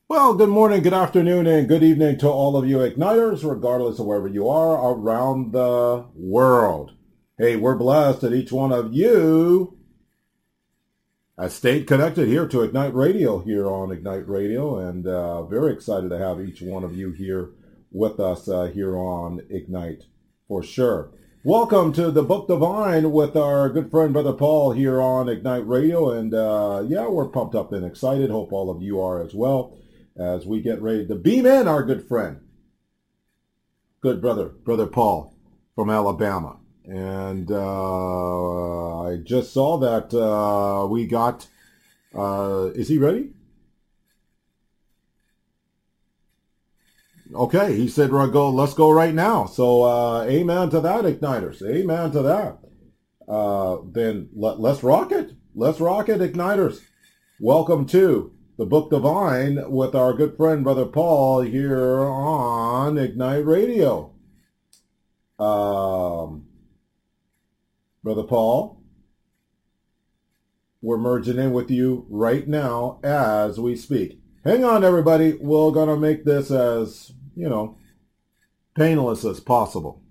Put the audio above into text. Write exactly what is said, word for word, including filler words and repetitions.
Well, good morning, good afternoon, and good evening to all of you Igniters, regardless of wherever you are around the world. Hey, we're blessed that each one of you has stayed connected here to Ignite Radio here on Ignite Radio, and uh, very excited to have each one of you here with us uh, here on Ignite for sure. Welcome to the Book Divine with our good friend Brother Paul here on Ignite Radio, and uh, yeah, we're pumped up and excited. Hope all of you are as well, as we get ready to beam in our good friend, good brother, Brother Paul from Alabama. And uh, I just saw that uh, we got, uh, is he ready? Okay, he said, we'll go, let's go right now. So uh, amen to that, Igniters. Amen to that. Uh, then let, let's rock it. Let's rock it, Igniters. Welcome to the Book Divine with our good friend, Brother Paul, here on Ignite Radio. Um, Brother Paul, we're merging in with you right now as we speak. Hang on, everybody. We're going to make this as, you know, painless as possible.